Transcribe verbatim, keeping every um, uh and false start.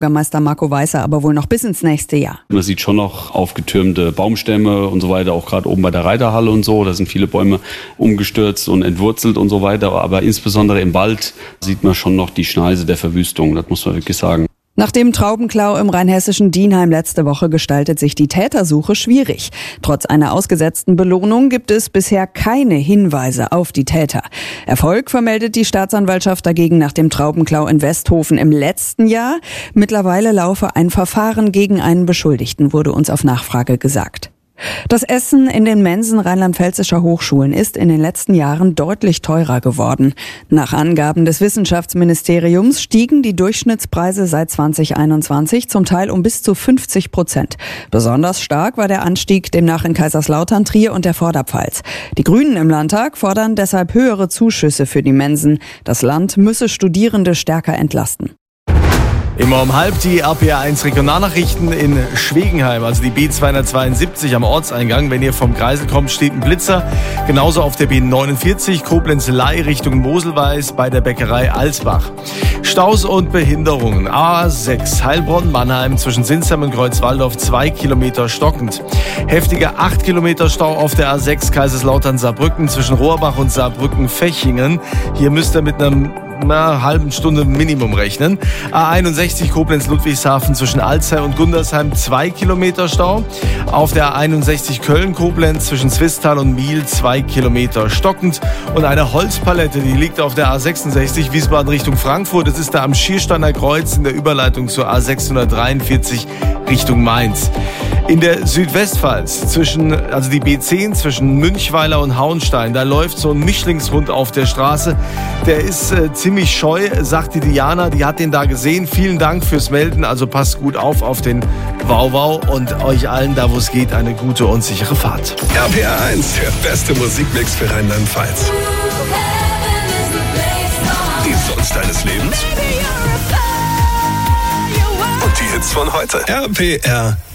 Bürgermeister Marco Weißer aber wohl noch bis ins nächste Jahr. Man sieht schon noch aufgetürmte Baumstämme und so weiter, auch gerade oben bei der Reiterhalle und so. Da sind viele Bäume umgestürzt und entwurzelt und so weiter. Aber insbesondere im Wald sieht man schon noch die Schneise der Verwüstung, das muss man wirklich sagen. Nach dem Traubenklau im rheinhessischen Dienheim letzte Woche gestaltet sich die Tätersuche schwierig. Trotz einer ausgesetzten Belohnung gibt es bisher keine Hinweise auf die Täter. Erfolg vermeldet die Staatsanwaltschaft dagegen nach dem Traubenklau in Westhofen im letzten Jahr. Mittlerweile laufe ein Verfahren gegen einen Beschuldigten, wurde uns auf Nachfrage gesagt. Das Essen in den Mensen rheinland-pfälzischer Hochschulen ist in den letzten Jahren deutlich teurer geworden. Nach Angaben des Wissenschaftsministeriums stiegen die Durchschnittspreise seit zwanzig einundzwanzig zum Teil um bis zu fünfzig Prozent. Besonders stark war der Anstieg demnach in Kaiserslautern, Trier und der Vorderpfalz. Die Grünen im Landtag fordern deshalb höhere Zuschüsse für die Mensen. Das Land müsse Studierende stärker entlasten. Immer um halb die R P R eins Regionalnachrichten in Schwegenheim, also die B zweihundertzweiundsiebzig am Ortseingang. Wenn ihr vom Kreisel kommt, steht ein Blitzer. Genauso auf der B neunundvierzig Koblenz-Ley Richtung Moselweiß bei der Bäckerei Alsbach. Staus und Behinderungen. A sechs Heilbronn-Mannheim zwischen Sinsheim und Kreuzwaldorf zwei Kilometer stockend. Heftiger acht Kilometer Stau auf der A sechs Kaiserslautern-Saarbrücken zwischen Rohrbach und Saarbrücken-Fechingen. Hier müsst ihr mit einem na, halben Stunde Minimum rechnen. A einundsechzig Koblenz-Ludwigshafen zwischen Alzey und Gundersheim zwei Kilometer Stau. Auf der A einundsechzig Köln-Koblenz zwischen Zwistal und Miel zwei Kilometer stockend. Und eine Holzpalette, die liegt auf der A sechsundsechzig Wiesbaden Richtung Frankfurt. Das ist da am Schiersteiner Kreuz in der Überleitung zur A sechshundertdreiundvierzig Richtung Mainz. In der Südwestpfalz, zwischen, also die B zehn zwischen Münchweiler und Hauenstein, da läuft so ein Mischlingshund auf der Straße. Der ist äh, ziemlich scheu, sagt die Diana, die hat den da gesehen. Vielen Dank fürs Melden, also passt gut auf auf den Wauwau und euch allen, da wo es geht, eine gute und sichere Fahrt. R P R eins, der beste Musikmix für Rheinland-Pfalz. Die Songs deines Lebens und die Hits von heute. R P R